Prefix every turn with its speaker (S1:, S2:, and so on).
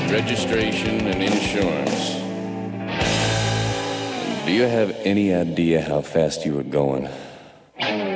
S1: registration, and insurance. Do you have any idea how fast you were going?